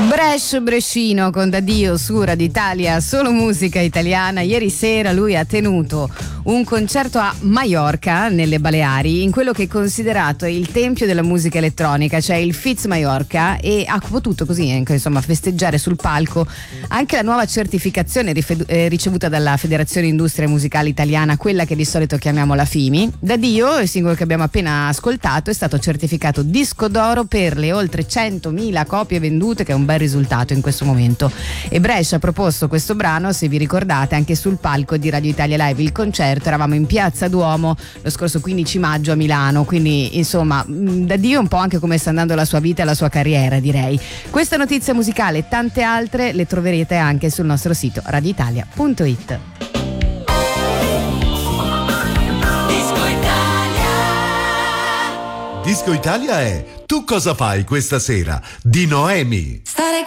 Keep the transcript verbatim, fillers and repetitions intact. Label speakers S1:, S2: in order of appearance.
S1: Brescia Brescino con Daddio su Radio Italia, solo musica italiana. Ieri sera lui ha tenuto un concerto a Maiorca, nelle Baleari, in quello che è considerato il tempio della musica elettronica, cioè il Fitz Maiorca, e ha potuto così insomma festeggiare sul palco anche la nuova certificazione ricevuta dalla Federazione Industria Musicale Italiana, quella che di solito chiamiamo la F I M I. Daddio, il singolo che abbiamo appena ascoltato, è stato certificato disco d'oro per le oltre centomila copie vendute, che è un bel risultato in questo momento. E Brescia ha proposto questo brano, se vi ricordate, anche sul palco di Radio Italia Live. Il concerto, eravamo in Piazza Duomo lo scorso quindici maggio a Milano, quindi insomma Daddio un po' anche come sta andando la sua vita e la sua carriera, direi. Questa notizia musicale e tante altre le troverete anche sul nostro sito radio italia punto it.
S2: Disco Italia.
S3: Disco Italia è Tu cosa fai questa sera di Noemi.
S2: Stare